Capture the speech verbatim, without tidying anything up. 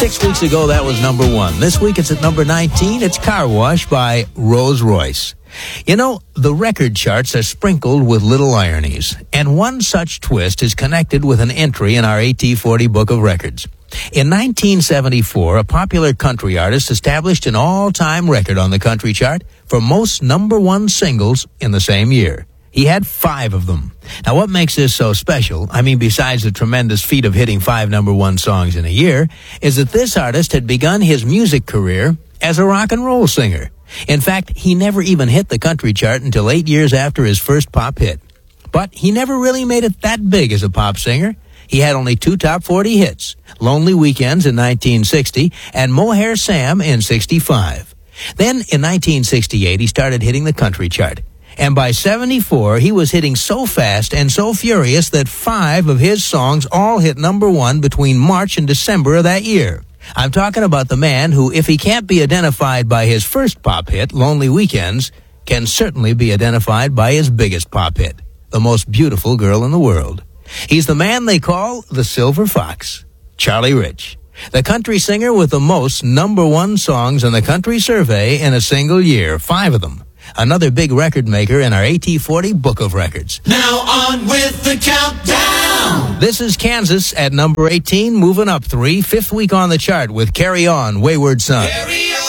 Six weeks ago, that was number one. This week, it's at number nineteen. It's Car Wash by Rose Royce. You know, the record charts are sprinkled with little ironies, and one such twist is connected with an entry in our A T forty Book of Records. In nineteen seventy-four, a popular country artist established an all-time record on the country chart for most number one singles in the same year. He had five of them. Now, what makes this so special, I mean, besides the tremendous feat of hitting five number one songs in a year, is that this artist had begun his music career as a rock and roll singer. In fact, he never even hit the country chart until eight years after his first pop hit. But he never really made it that big as a pop singer. He had only two top forty hits, Lonely Weekends in nineteen sixty and Mohair Sam in sixty-five. Then, in nineteen sixty-eight, he started hitting the country chart. And by seventy-four, he was hitting so fast and so furious that five of his songs all hit number one between March and December of that year. I'm talking about the man who, if he can't be identified by his first pop hit, Lonely Weekends, can certainly be identified by his biggest pop hit, The Most Beautiful Girl in the World. He's the man they call the Silver Fox, Charlie Rich, the country singer with the most number one songs in the country survey in a single year, five of them. Another big record maker in our A T forty Book of Records. Now on with the countdown. This is Kansas at number eighteen, moving up three, fifth week on the chart with Carry On, Wayward Son. Carry on.